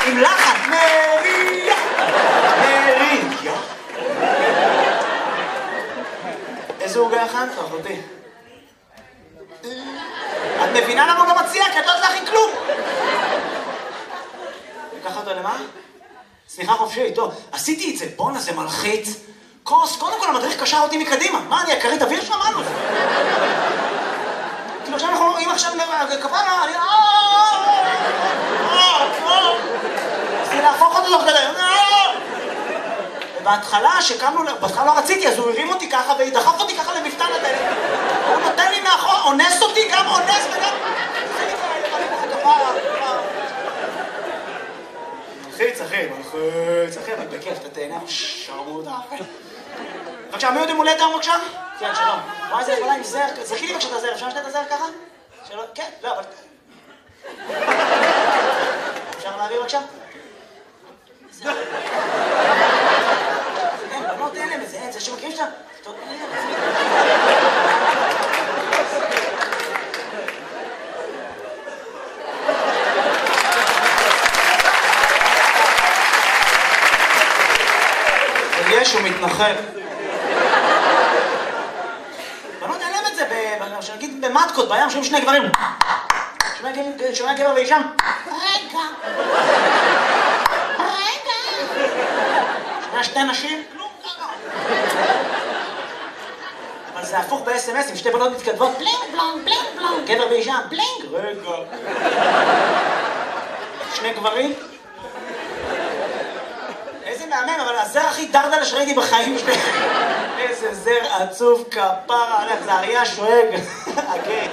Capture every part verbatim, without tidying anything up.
עם לחן, מריה, מריה. איזה עוגה הכנת, אחותי? את מבינה למה הוא לא מציע? כי את לא יודעת להכין כלום. לקחת אותו למה? סליחה חופשי, טוב, עשיתי את זה, בונה, זה מלחיץ. כוס, קודם כל המדריך קשר אותי מקדימה. מה, אני אקרית אוויר שמענו? כאילו עכשיו אנחנו, אם עכשיו כפרה, אני... רציתי להפוך אותו תוך כדי. ובהתחלה, שקמנו, בהתחלה לא רציתי, אז הוא הרים אותי ככה ודחף אותי ככה למפתן הדלת. הוא נותן לי מאחור, אונס אותי, גם אונס וגם... מלחיץ, אחי, מלחיץ, אחי, אבל בכיף, אתה תהנה, שרמודה, אחי. בבקשה, מי עוד יום הולדת היום בבקשה? כן, שלום. וואי, זה יכולה עם זר, זרקי לי בבקשה את הזר, אפשר לשתת את הזר ככה? שלום, כן, לא, אבל... אפשר להעביר בבקשה? אין, בנות, אין להם את זה, אין, זה שמכירים שאתה... יש, הוא מתנחל. בנות, אין להם את זה, שנגיד במטקות, בים, שומעים שני גברים. שומע גבר ואישה? רגע. רגע. שומע שתי נשים? כלום ככה. אבל זה הפוך ב-אס אם אס, עם שתי בנות מתכתבות. בלינג בלונג, בלינג בלונג. גבר ואישה? בלינג. רגע. שני גברים? איזה מהמם, אבל הזר הכי דרדלה שראיתי בחיים שלי. איזה זר עצוב כפרה עליך, זה אריה שואג. אוקיי.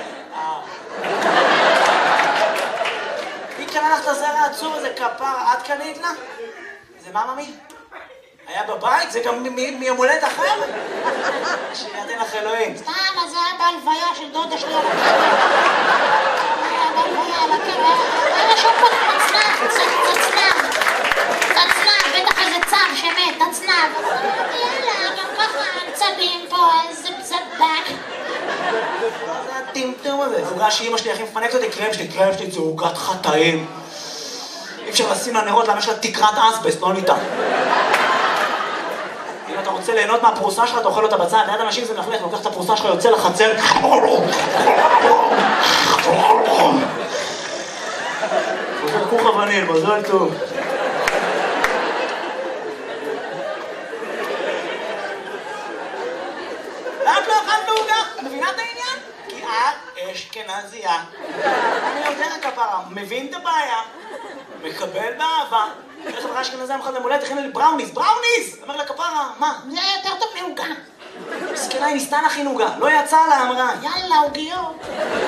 מי קנה לך את הזר העצוב הזה כפרה? את קנית לה? זה מה ממי? היה בבית? זה גם מיום הולדת אחר? שיתן לך אלוהים. סתם, אז זה היה בהלוויה של דודה שלי על הקבר. היה בהלוויה על הקבר. היה שם פה תצנב, תצנב. תצנב, בטח איזה צב שמת, תצנב. יאללה, גם ככה צבים פה, איזה בזבק. זה הטמטום הזה. עוגה שאמא שלי הכי מפנקת אותי, קרם שלי, קרם שלי זה עוגת חטאים. אי אפשר לשים לנרות, למה יש לה תקרת אסבסט, לא ניתן. אם אתה רוצה ליהנות מהפרוסה שלך, אתה אוכל אותה בצד, ליד אנשים זה מלכלך, לוקח את הפרוסה שלך, יוצא לחצר. זה כוך אבנים, מזל טוב. את לא אכלת בעוגה? מבינה את העניין? כי את אשכנזייה. אני יודע כפרה, מבין את הבעיה, מקבל באהבה. אחרי חברה אשכנזייה מחד למולדת, הכינה לי בראוניז, בראוניז! אמר לה כפרה, מה? זה יותר טוב מעוגה. מסכנה, היא ניסתה להכין עוגה, לא יצאה לה, אמרה. יאללה, עוגיות.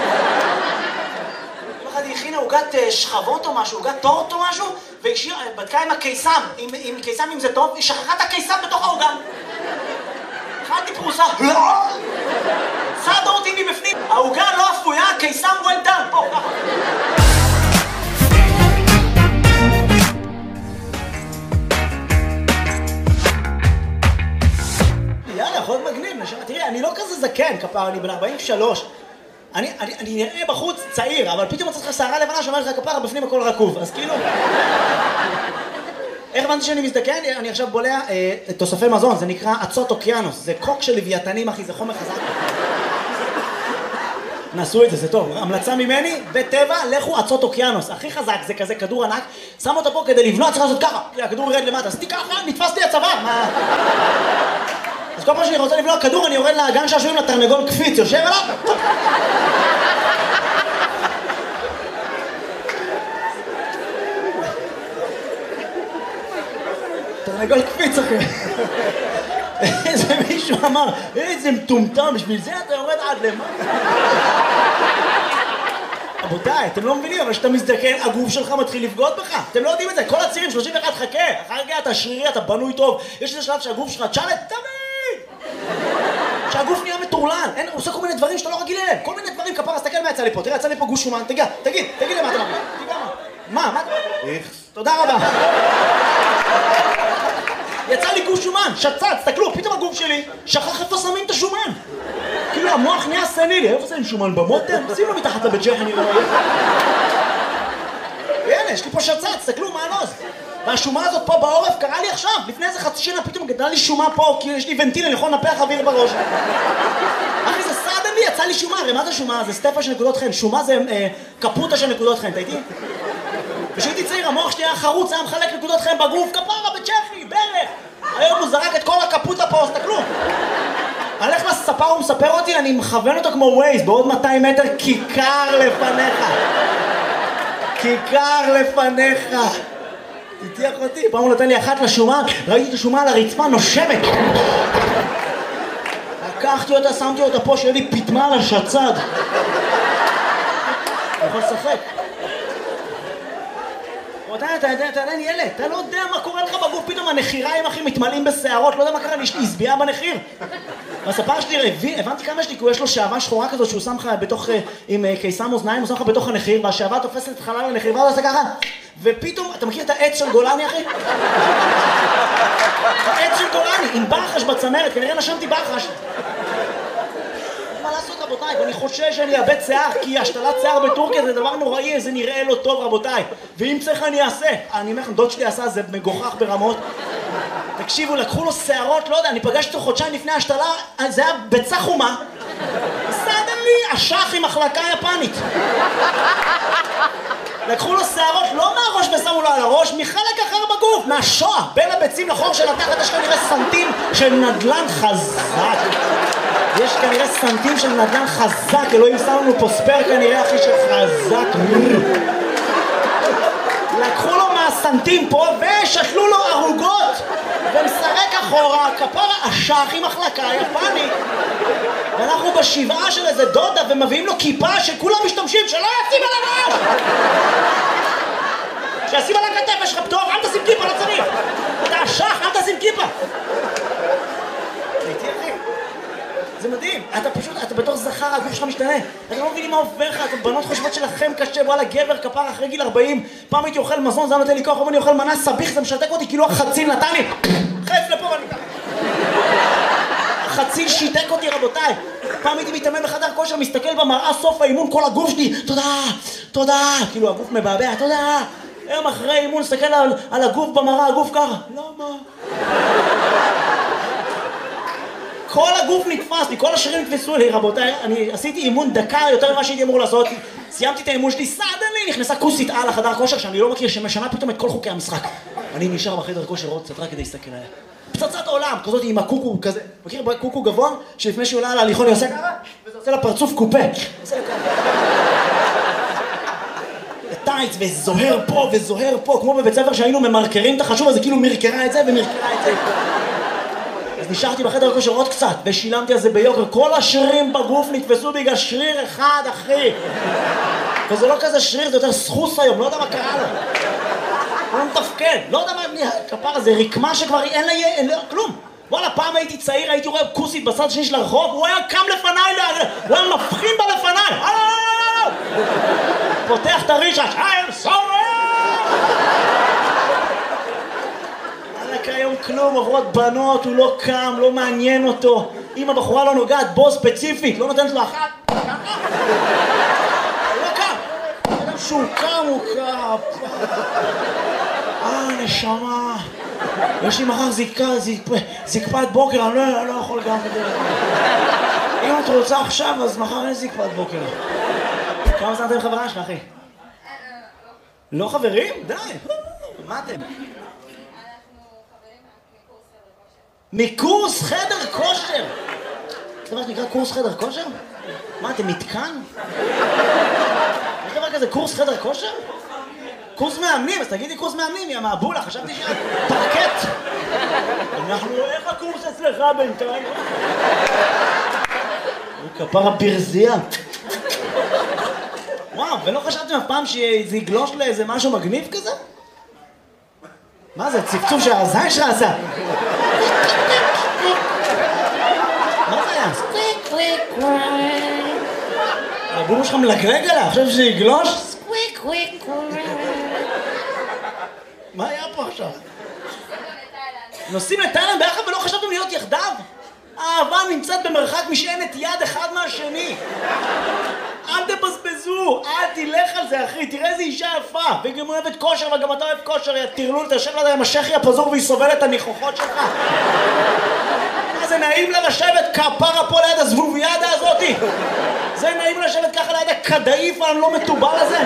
יום אחד היא הכינה עוגת שכבות או משהו, עוגת טורט או משהו, והיא בדקה עם הקיסם, עם קיסם אם זה טוב, היא שכחה את הקיסם בתוך העוגה. אכלתי פרוסה, סעדה אותי מבפנים, העוגה לא אפויה, קיסם well done, פה, ככה. יאללה, יכול להיות מגניב, נשמע, תראי, אני לא כזה זקן, כפר, אני בן ארבעים ושלוש. אני, אני, אני נראה בחוץ צעיר, אבל פתאום מצאת לך שערה לבנה שאומרת לך כפרה, בפנים הכל רקוב, אז כאילו... איך הבנתי שאני מזדקן? אני עכשיו בולע אה, תוספי מזון, זה נקרא עצות אוקיינוס, זה קוק של לוויתנים, אחי, זה חומר חזק. נסו את זה, זה טוב. המלצה ממני, בטבע, לכו עצות אוקיינוס. הכי חזק, זה כזה כדור ענק, שם אותו פה כדי לבנות, צריך לעשות ככה. הכדור ירד למטה, עשיתי ככה, נתפס לי הצוואר, מה? אז כל פעם שאני רוצה לבלוע כדור, אני יורד לאגן שעשועים לתרנגול קפיץ, יושב עליו. תרנגול קפיץ, אחי. איזה מישהו אמר, איזה מטומטם, בשביל זה אתה יורד עד למטה. רבותיי, אתם לא מבינים, אבל כשאתה מזדקן, הגוף שלך מתחיל לפגוד בך. אתם לא יודעים את זה, כל הצעירים, שלושים ואחת, חכה. אחר כך אתה שרירי, אתה בנוי טוב. יש איזה שלב שהגוף שלך, תשאל את תמיד! שהגוף נהיה מטורלל. אין, הוא עושה כל מיני דברים שאתה לא רגיל אליהם. כל מיני דברים, כפרה, תסתכל מה יצא לי פה. תראה, יצא לי פה גוש שומן. תגיד, תגיד, תגיד למה אתה מרגיש. תגיד מה. מה? מה? תודה רבה. יצא לי גוש שומן, שצץ, תסתכלו, פתאום הגוף שלי שכח איפה שמים את השומן. כאילו המוח נהיה סנילי, איפה שמים שומן במוטר? שים לו מתחת לבית שחי, אני לא יודע. הנה, יש לי פה שצץ, תסתכלו מה הנוז. והשומה הזאת פה בעורף קרה לי עכשיו, לפני איזה חצי שנה פתאום גדלה לי שומה פה, כי יש לי ונטיל, אני יכול לנפח אוויר בראש. אחי, זה סעדן לי, יצא לי שומה, הרי מה זה שומה? זה סטפה של נקודות חן, שומה זה אה, קפוטה של נקודות חן, אתה איתי? כשהייתי צעיר, המוח שלי היה חרוץ, היה מחלק נקודות חן בגוף, כפרה בצ'כי, ברך. היום הוא זרק את כל הקפוטה פה, אז תסתכלו. הלך לספר ומספר אותי, אני מכוון אותו כמו ווייז, בעוד מאתיים מטר, כיכר לפניך. כיכר לפניך. תתיח אותי, פעם הוא נתן לי אחת לשומה, ראיתי את השומה על הרצפה נושמת. לקחתי אותה, שמתי אותה פה, שיהיה לי פתמה על השצד. אני יכול לשחק. אתה יודע, אתה עדיין ילד, אתה לא יודע מה קורה לך בגוף, פתאום הנחיריים אחי מתמלאים בשערות, לא יודע מה קרה לי, יש לי הסביעה בנחיר. והספר שלי, הבנתי כמה יש לי, כי יש לו שעבה שחורה כזאת שהוא שם לך בתוך, עם קיסם אוזניים, הוא שם לך בתוך הנחיר, והשעבה תופסת את חלל הנחיר, ואז עושה ככה, ופתאום, אתה מכיר את העץ של גולני אחי? העץ של גולני, עם ברחש בצמרת, כנראה נשמתי ברחש. מה לעשות רבותיי, ואני חושש שאני אאבד שיער, כי השתלת שיער בטורקיה זה דבר נוראי, זה נראה לא טוב רבותיי, ואם צריך אני אעשה. אני אומר לכם, דוד שלי עשה, זה מגוחך ברמות. תקשיבו, לקחו לו שערות, לא יודע, אני פגשתי אותו חודשיים לפני השתלה, זה היה ביצה חומה. סעדן לי, אשך עם מחלקה יפנית. לקחו לו שערות לא מהראש ושמו לו על הראש, מחלק אחר בגוף, מהשואה, בין הביצים לחור של התחת, יש כנראה סנטים של נדלן חזק. יש כנראה סנטים של נדלן חזק, אלוהים שם לנו פה ספר כנראה אחי של חזק. לקחו לו מהסנטים פה ושתלו לו ערוגות ומסרק אחורה, כפרה אשך עם מחלקה יפנית. ואנחנו בשבעה של איזה דודה ומביאים לו כיפה שכולם משתמשים, שלא ישים על הראש! שישים על הכתף, יש לך פטור, אל תשים כיפה, לא צריך! אתה אשך, אל תשים כיפה! הייתי אחי, זה מדהים, אתה פשוט, אתה בתור זכר, הגוף שלך משתנה. אתה לא מבינים מה עובר לך, אתם בנות חושבות שלכם קשה, וואלה גבר כפר אחרי גיל ארבעים, פעם הייתי אוכל מזון, זה היה נותן לי כוח, אבל אני אוכל מנה סביך, זה משתק אותי, כאילו החציל נתן לי, חץ לפה ואני ככה. החציל שיתק אותי רבותיי. פעם הייתי מתאמן בחדר כושר, מסתכל במראה סוף האימון, כל הגוף שלי, תודה, תודה, כאילו הגוף מבעבע, תודה. היום אחרי אימון, מסתכל על, על הגוף במראה, הגוף ככה, למה? כל הגוף נתפס לי, כל השרירים נתפסו לי, רבותיי, אני עשיתי אימון דקה יותר ממה שהייתי אמור לעשות, סיימתי את האימון שלי, סעדן לי, נכנסה כוסית על החדר כושר שאני לא מכיר, שמשנה פתאום את כל חוקי המשחק. אני נשאר בחדר כושר עוד קצת רק כדי להסתכל עליה. פצצת עולם, כזאת עם הקוקו כזה, מכיר קוקו גבוה? שלפני שהיא עולה על ההליכון היא עושה ככה, וזה עושה לה פרצוף קופה. עושה לה ככה. טייץ, וזוהר פה וזוהר פה, כמו בבית ספר שהיינו ממרקרים את החשוב הזה, כאילו מרקרה את זה ומרקרה את זה. אז נשארתי בחדר כושר עוד קצת, ושילמתי על זה ביוקר. כל השרירים בגוף נתפסו בגלל שריר אחד, אחי. וזה לא כזה שריר, זה יותר סחוס היום, לא יודע מה קרה לו. הוא לא מתפקד, לא יודע מה, כפר הזה, רקמה שכבר אין לה, אין לה, כלום. וואלה, פעם הייתי צעיר, הייתי רואה כוסית בצד השני של הרחוב, הוא היה קם לפניי, הוא היה מבחין בה לפניי. פותח את הרישש, I'm sorry! רק היום כלום, עוברות בנות, הוא לא קם, לא מעניין אותו. אם הבחורה לא נוגעת בו ספציפית, לא נותנת לו אחת. הוא לא קם. אדם שהוא קם, הוא קם. אה, נשמה. יש לי מחר זקפת בוקר, אני לא יכול גם כדי. אם את רוצה עכשיו, אז מחר אין זקפת בוקר. כמה זמן אתם חברה שלך, אחי? לא חברים? די. מה אתם? מקורס חדר כושר. יש דבר שנקרא קורס חדר כושר? מה, אתם מתקן? יש דבר כזה קורס חדר כושר? קורס מאמנים, אז תגידי קורס מאמנים, יא מהבולה, חשבתי שאת פרקט. אנחנו, איך הקורס אצלך בינתיים? הוא כפר הברזייה. וואו, ולא חשבתם אף פעם שזה יגלוש לאיזה משהו מגניב כזה? מה זה, צפצוף שהזין שלך עשה? מה זה היה? סקוויק קוויק קוויק. הבום שלך מלגלג עליו, חושב שזה יגלוש? סקוויק קוויק קוויק. מה היה פה עכשיו? נוסעים לתאילנד ביחד ולא חשבתם להיות יחדיו? האהבה נמצאת במרחק משענת יד אחד מהשני. אל תבזבזו, אסור, אל תלך על זה אחי, תראה איזה אישה יפה, והיא גם אוהבת כושר וגם אתה אוהב כושר, יא תרלול, אתה יושב לה עם השכי הפזור והיא סובלת את הניחוחות שלך. מה זה נעים לה לשבת כפרה פה ליד הזבוביאדה הזאתי? זה נעים לשבת ככה ליד הכדאיף הלא מטובל הזה?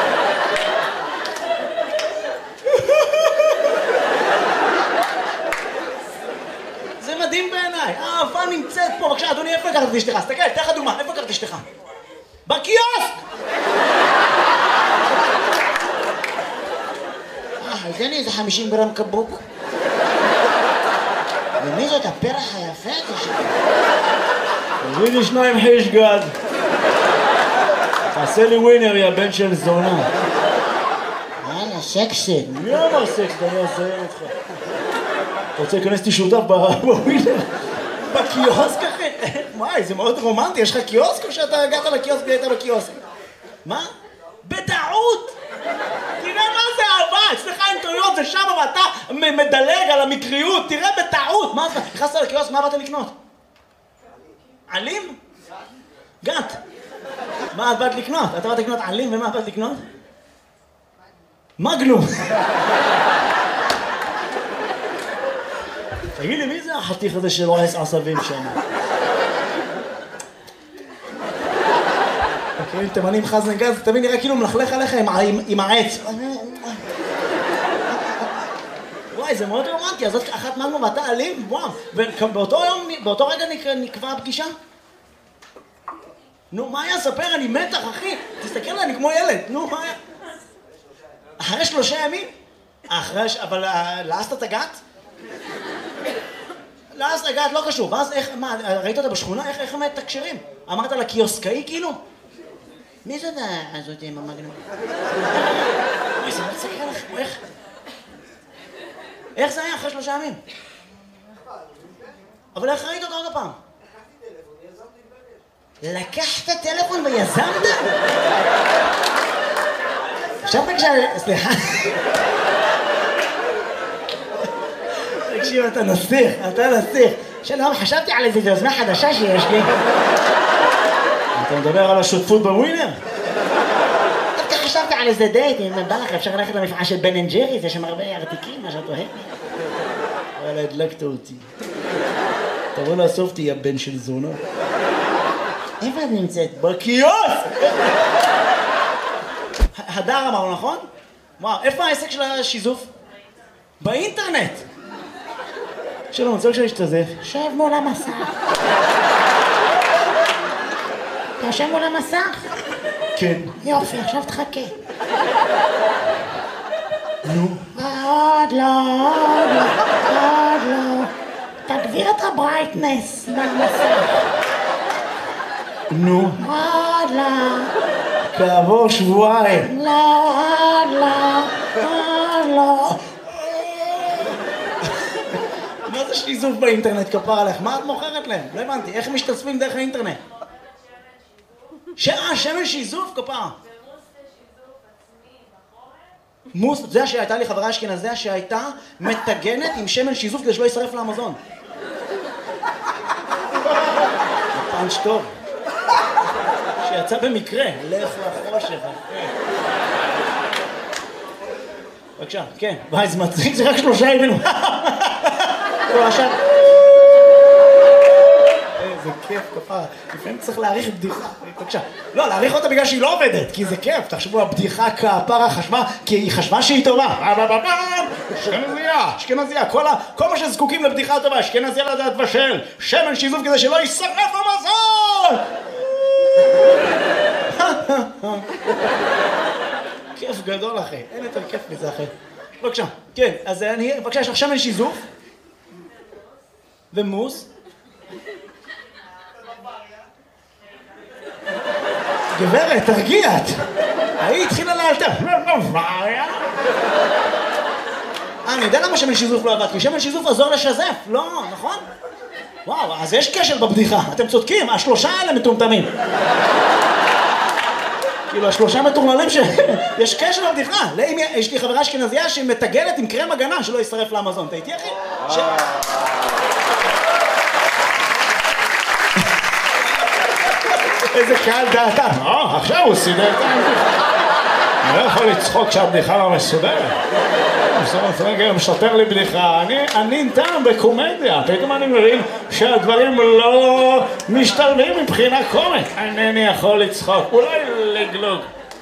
זה מדהים בעיניי, האהבה נמצאת פה. בבקשה, אדוני, איפה לקחת את אשתך? תסתכל, תן לך דוגמה, איפה לקחת את אשתך? בקיוסק! אה, תן לי איזה חמישים גרם קבוק. ומי זאת הפרח היפה הזה שלי? תביא לי שניים חיש גד. תעשה לי ווינר, יא בן של זונה. יאללה, סקסט. מי אמר סקסט? אני אעזיין אותך. אתה רוצה להיכנס לי שותף בווינר? בקיוסק אחי? וואי, זה מאוד רומנטי, יש לך קיוסק או שאתה הגעת לקיוסק והיית בקיוסק? מה? בטעות! תראה מה זה אהבה, אצלך אין טעויות, זה שם ואתה מדלג על המקריות, תראה בטעות! מה אתה? נכנסת לקיוסק, מה באת לקנות? עלים? גת. מה את באת לקנות? אתה באת לקנות עלים ומה באת לקנות? מגנום. תגיד לי, מי זה החתיך הזה שרועס עשבים שם? מכירים תימנים חזן גז, תמיד נראה כאילו מלכלך עליך עם העץ. וואי, זה מאוד רומנטי, אז זאת אחת מגנום ואתה אלים? וואו, ובאותו יום, באותו רגע נקבע הפגישה? נו, מה היה? ספר, אני מתח, אחי. תסתכל עליי, אני כמו ילד. נו, מה היה? אחרי שלושה ימים? אחרי, אבל לאסת את הגת? לאסת הגת, לא קשור. ואז איך, מה, ראית אותה בשכונה? איך, איך הם מתקשרים? אמרת לה קיוסקאי כאילו? מי זאת הזאת עם המגנום? אוי, זה לא תסתכל לך, איך? איך זה היה אחרי שלושה ימים? אבל איך ראית אותה עוד הפעם? לקחת טלפון ויזמת? עכשיו תקשיב, סליחה. תקשיב, אתה נסיך, אתה נסיך. שלום, חשבתי על איזו יוזמה חדשה שיש לי. אתה מדבר על השותפות בווינר? דווקא חשבתי על איזה דייט, אם בא לך אפשר ללכת למפעל של בן אנד ג'ריס, יש שם הרבה ארתיקים, מה שאת אוהבת. וואלה, הדלקת אותי. תבוא לאסוף אותי, יא בן של זונה. איפה את נמצאת? בקיוסק! הדר אמרנו, נכון? וואו, איפה העסק של השיזוף? באינטרנט! שלום, אני רוצה להשתזף. שב מול המסך. אתה יושב מול המסך? כן. יופי, עכשיו תחכה. נו. עוד לא, עוד לא, עוד לא. תגביר את הברייטנס במסך. נו. עוד לא. כעבור שבועיים. לא, עוד לא, עוד לא. מה זה שיזוף באינטרנט כפר עליך? מה את מוכרת להם? לא הבנתי, איך משתתפים דרך האינטרנט? שעה, שמן שיזוף כפר. זה מוס לשיזוף עצמי בחורף. מוס, זה שהייתה לי חברה אשכנזיה שהייתה מתגנת עם שמן שיזוף כדי שלא יישרף לאמזון. פאנץ' טוב. שיצא במקרה, לך לחושך. בבקשה, כן, ביי, זה מצחיק, זה רק שלושה ימים. לא, עכשיו... איזה כיף, כפרה. לפעמים צריך להעריך בדיחה. בבקשה. לא, להעריך אותה בגלל שהיא לא עובדת, כי זה כיף. תחשבו, הבדיחה כפרה חשבה, כי היא חשבה שהיא טובה. אשכנזיה, אשכנזיה. כל מה שזקוקים לבדיחה טובה, אשכנזיה לדעת בשל. שמן שיזוף כדי שלא יישרף המזון! כיף גדול, אחי. אין יותר כיף מזה, אחי. בבקשה. כן, אז אני... בבקשה, יש לך שמן שיזוף. ומוס. גברת, תרגיעת. ההיא התחילה לאלתר. בוואריה. אה, אני יודע למה שמן שיזוף לא עבד, כי שמן שיזוף עזור לשזף. לא, נכון? וואו, אז יש קשר בבדיחה. אתם צודקים, השלושה האלה מטומטמים. כאילו, השלושה מטורללים שיש קשר בבדיחה. יש לי חברה אשכנזיה שהיא מתגלת עם קרם הגנה שלא יישרף לאמזון. אתה איתי, אחי? איזה קהל דעתה. אה, עכשיו הוא סידר את הבדיחה. אני לא יכול לצחוק שהבדיחה לא מסודרת. בסוף רגע משפר לי בדיחה. אני טעם בקומדיה. פתאום אני מבין שהדברים לא משתלבים מבחינה קומית. אינני יכול לצחוק. אולי לגלוג.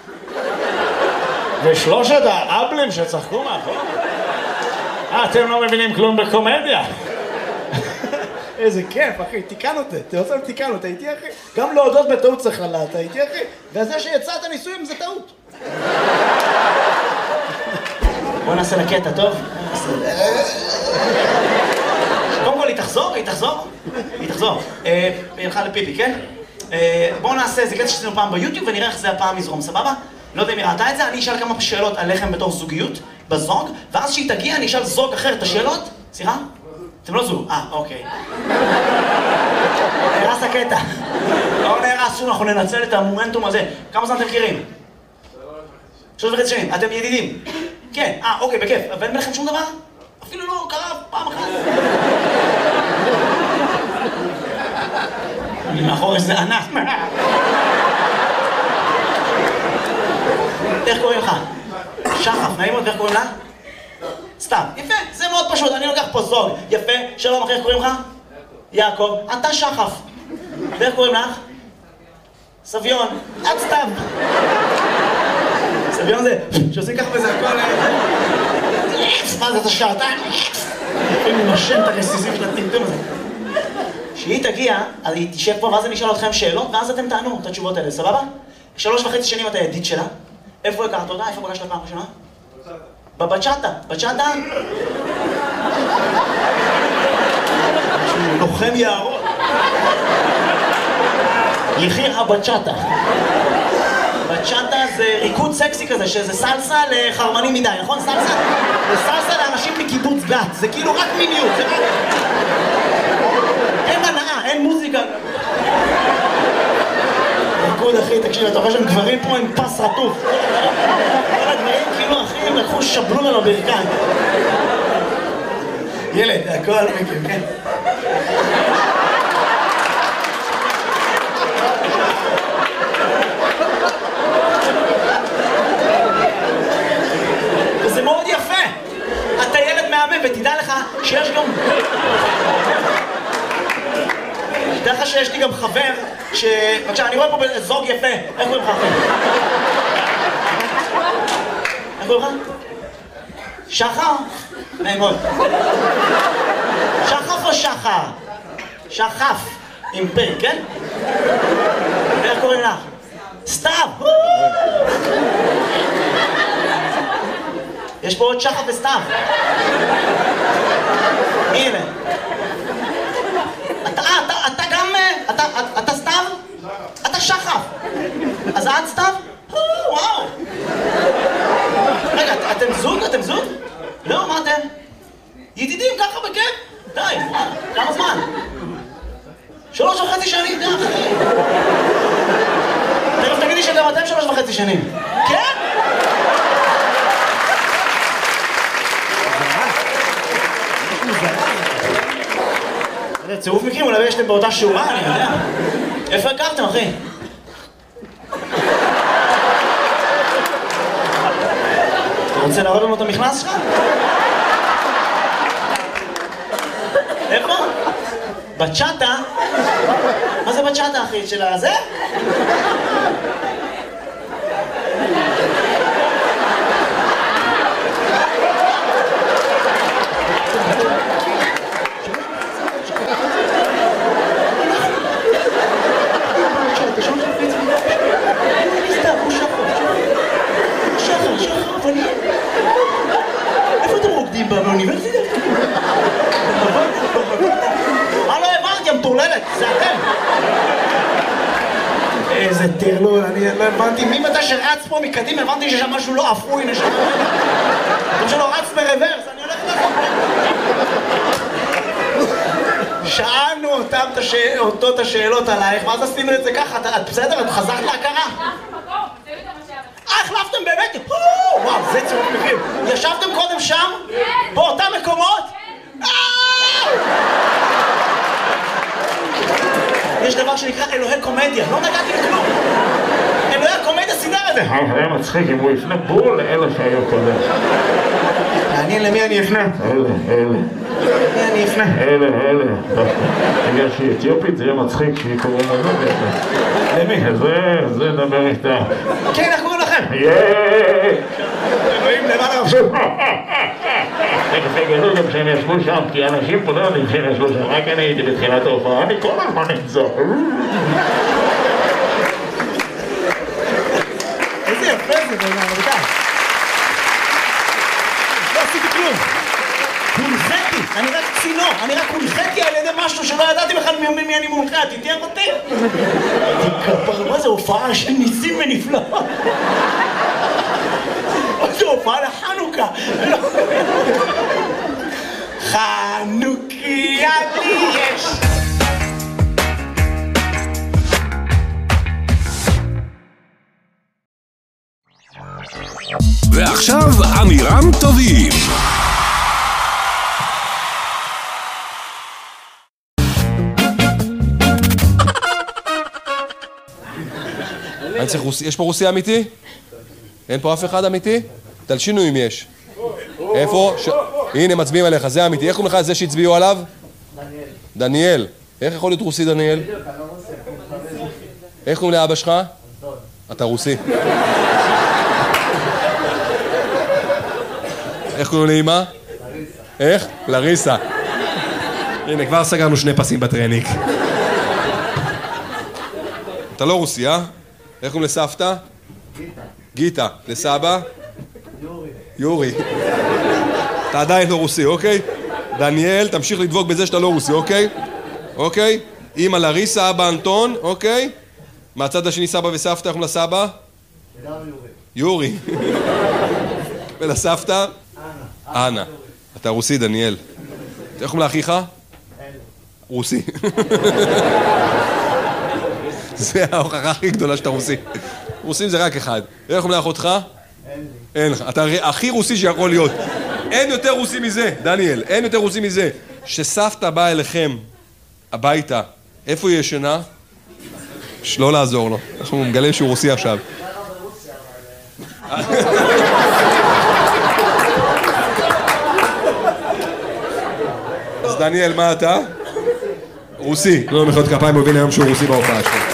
ושלושת האבלים שצחקו מאחור. אתם לא מבינים כלום בקומדיה. איזה כיף, אחי, תיקן אותי, תרצה תיקן אותי, הייתי אחי. גם להודות בטעות צריך לדעת, הייתי אחי. וזה שיצאת ניסויים זה טעות. בוא נעשה לקטע, טוב? קודם כל, היא תחזור, היא תחזור, היא תחזור. היא הלכה לפיפי, כן? בואו נעשה, זה קטע שעשינו פעם ביוטיוב ונראה איך זה הפעם יזרום, סבבה? לא יודע אם היא ראתה את זה, אני אשאל כמה שאלות עליכם בתור זוגיות, בזוג, ואז שהיא תגיע אני אשאל זוג אחר את השאלות. סליחה? אתם לא זוג. אה, אוקיי. נהרס הקטע. לא נהרס שום, אנחנו ננצל את המומנטום הזה. כמה זמן אתם מכירים? שלוש וחצי שנים. אתם ידידים? כן. אה, אוקיי, בכיף. ואין ביניכם שום דבר? אפילו לא קרה פעם אחת. אני מאחור איזה ענק. איך קוראים לך? שחף, נעים מאוד, ואיך קוראים לה? סתם, יפה, זה מאוד פשוט, אני לוקח פה זוג, יפה, שלום אחי, איך קוראים לך? יעקב, אתה שחף. ואיך קוראים לך? סביון, את סתם. סביון זה, שעושים ככה וזה הכל... מה זה, אתה שעתיים? אני נושם את הרסיסים של הטמטום הזה. כשהיא תגיע, אז היא תשב פה, ואז אני אשאל אתכם שאלות, ואז אתם תענו את התשובות האלה, סבבה? שלוש וחצי שנים אתה ידיד שלה. איפה הכרת אותה? איפה פגשת לה פעם ראשונה? בבצ'אטה. בצ'אטה? שהוא לוחם יערות. יחיר הבצ'אטה. בצ'אטה זה ריקוד סקסי כזה, שזה סלסה לחרמנים מדי, נכון? סלסה? זה סלסה לאנשים מקיבוץ גת. זה כאילו רק מיניות, זה רק... אין הנאה, אין מוזיקה. ריקוד, אחי, תקשיב, אתה רואה שהם גברים פה עם פס רטוף. כל הדברים כאילו, אחי, הם לקחו שבלון על הברכיים. ילד, הכל מכיר, כן? וזה מאוד יפה. אתה ילד מהמם, ותדע לך שיש גם... תדע לך שיש לי גם חבר ש... בבקשה, אני רואה פה זוג יפה. איך קוראים לך אחי? איך קוראים לך? שחר? נעים מאוד. שחף או שחר? שחף. עם פי, כן? איך קוראים לך? סתיו! יש פה עוד שחף וסתיו. הנה. אתה, אתה, אתה גם... אתה, אתה סתיו? אתה שחף. אז את סתיו? וואו. רגע, אתם זוג? אתם זוג? לא, מה אתם? ידידים ככה בכיף? די, וואלה, כמה זמן? שלוש וחצי שנים, די אחי. תכף תגידי שגם אתם שלוש וחצי שנים. כן? זה צירוף מקרים, אולי יש להם באותה שורה, אני יודע. איפה הכרתם, אחי? אתה רוצה להראות לנו את המכנס שלך? איפה? בצ'אטה? מה זה בצ'אטה, אחי? של הזה? איפה אתם רוקדים באוניברסיטה? מה לא הבנתי, המטורללת? זה אתם! איזה טרלול, אני לא הבנתי. ממתי שרץ פה מקדימה, הבנתי ששם משהו לא אפוי נשמה. כמו שלא רץ ברוורס, אני הולך לחוק. שאלנו אותם אותו את השאלות עלייך, ואז עשינו את זה ככה. את בסדר? את חזרת להכרה? אה, החלפתם באמת? וואו, זה צירוף מקרים. ישבתם קודם שם? באותם מקומות? יש דבר שנקרא אלוהי קומדיה, לא נגעתי בכלום. אלוהי הקומדיה סידר את זה. היה מצחיק אם הוא יפנה בול לאלה שהיו קודם. מעניין למי אני אפנה? אלה, אלה. למי אני אפנה? אלה, אלה. בגלל שהיא אתיופית זה יהיה מצחיק שהיא קוראים לזה. למי? זה, זה נדבר איתה. כן, איך קוראים לכם? יאיי! אלוהים למעלה. תכף יגלו גם שהם ישבו שם, כי אנשים פה לא יודעים שהם ישבו שם, רק אני הייתי בתחילת ההופעה, אני כל הזמן נמצא. איזה יפה זה בעניין, רבותיי. לא עשיתי כלום. הונחיתי, אני רק צינור, אני רק הונחיתי על ידי משהו שלא ידעתי בכלל ממי אני מונחה, תתייך אותי. תכפר, מה זה הופעה של ניסים ונפלאות? זו הופעה לחנוכה. חנוכיה לי יש. ועכשיו אמירם טובים. אני צריך רוסי, יש פה רוסי אמיתי? אין פה אף אחד אמיתי? תלשינו אם יש. איפה? הנה מצביעים עליך, זה אמיתי. איך קוראים לך זה שהצביעו עליו? דניאל. דניאל. איך יכול להיות רוסי דניאל? איך קוראים לאבא שלך? אתה רוסי. איך קוראים לאמא? לריסה. איך? לריסה. הנה, כבר סגרנו שני פסים בטרניק. אתה לא רוסי, אה? איך קוראים לסבתא? גיטה. גיטה. לסבא? יורי. יורי. אתה עדיין לא רוסי, אוקיי? דניאל, תמשיך לדבוק בזה שאתה לא רוסי, אוקיי? אוקיי? אמא לריסה, אבא אנטון, אוקיי? מהצד השני סבא וסבתא, איך קוראים לסבא? גם יורי. יורי. ולסבתא? אנה. אנה. אתה רוסי, דניאל. איך קוראים לאחיך? אלה. רוסי. זה ההוכחה הכי גדולה שאתה רוסי. רוסים זה רק אחד. איך קוראים לאחותך? אין לי. אין לך. אתה הכי רוסי שיכול להיות. אין יותר רוסי מזה, דניאל. אין יותר רוסי מזה. שסבתא באה אליכם הביתה, איפה היא ישנה? לא לעזור לו. אנחנו מגלים שהוא רוסי עכשיו. אז דניאל, מה אתה? רוסי. לא מחיאות כפיים, הוא הבין היום שהוא רוסי בהופעה שלו.